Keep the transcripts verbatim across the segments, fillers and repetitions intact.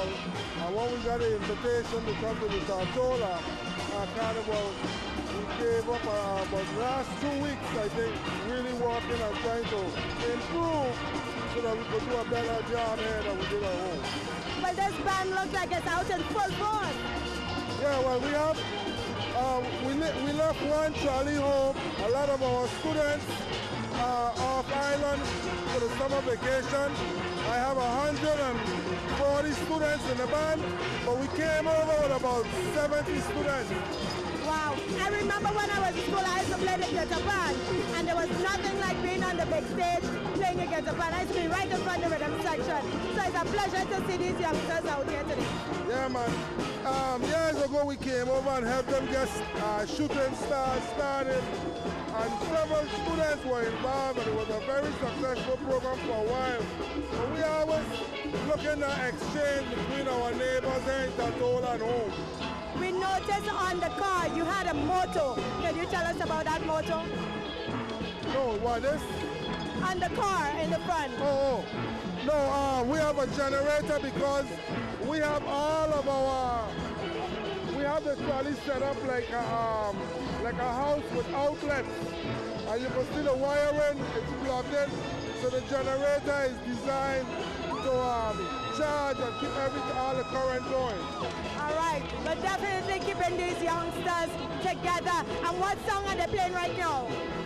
Carnival. And when we got the invitation to come to the Tortola uh, Carnival, we gave up uh, but the last two weeks, I think, really working and trying to improve so that we could do a better job here than we did at home. Well, this band looks like it's out in full force. Yeah, well, we have, uh, we, we left one trolley home. A lot of our students are off island for the summer vacation. I have one hundred forty students in the band, but we came over with about seventy students. Wow. I remember when I was in school, I used to play the guitar band, and there was nothing like being on the big stage playing a guitar band. I used to be right in front of the rhythm section. So it's a pleasure to see these youngsters out here today. Yeah, man. Um, years ago, we came over and helped them get uh, shooting stars started, and several students were involved, and it was a very successful program for a while. But we always looking at exchange between our neighbors here in Tortola and home. We noticed on the car you had a motto. Can you tell us about that motto? No, what is? On the car in the front. Oh, oh. No, uh, we have a generator because we have all of our, we have the trolley set up like a, um, like a house with outlets. And you can see the wiring, it's plugged in. So the generator is designed to um, charge and keep everything, all the current going. All right, but definitely keeping these youngsters together. And what song are they playing right now?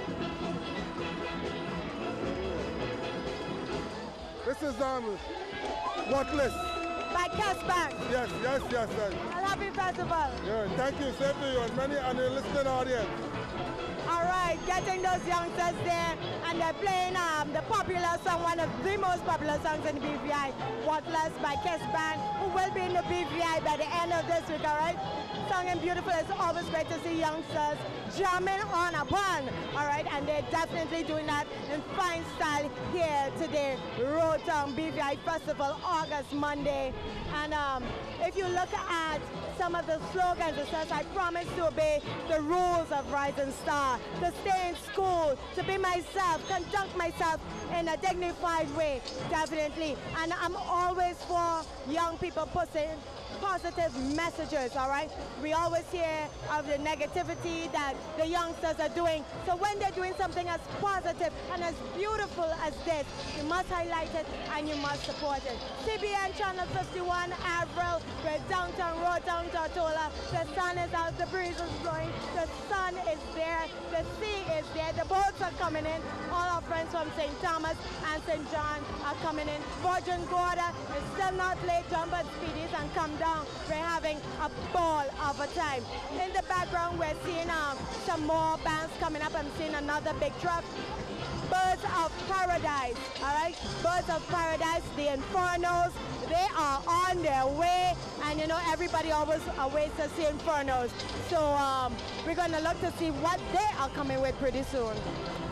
This is um, Worthless. By Casbah. Yes, yes, yes, yes. And happy festival. Yeah, thank you, same to you and many and the listening audience. All right, getting those youngsters there, and they're playing um, the popular song, one of the most popular songs in the B V I, Worthless by Casbah, who will be in the B V I by the end of this week, all right? Song and beautiful. It's always great to see youngsters jamming on a band, all right? And they're definitely doing that in fine style here today, Rotown B V I Festival, August Monday. And um, if you look at some of the slogans, it says, I promise to obey the rules of Rising Star, to stay in school, to be myself, conduct myself in a dignified way, definitely. And I'm always for young people pushing positive messages, all right? We always hear of the negativity that the youngsters are doing. So when they're doing something as positive and as beautiful as this, you must highlight it and you must support it. C B N Channel fifty-one, Avril, we're downtown Rotown, Tortola. The sun is out, the breeze is blowing, the sun is there, the sea is there, the boats are coming in. All our friends from Saint Thomas and Saint John are coming in. Virgin Gorda is still not late, John but Speedies, and come down. We're having a ball of a time. In the background, we're seeing um, some more bands coming up. I'm seeing another big truck. Birds of Paradise, all right? Birds of Paradise, the Infernos, they are on their way. And you know, everybody always awaits to see Infernos. So um, we're gonna look to see what they are coming with pretty soon.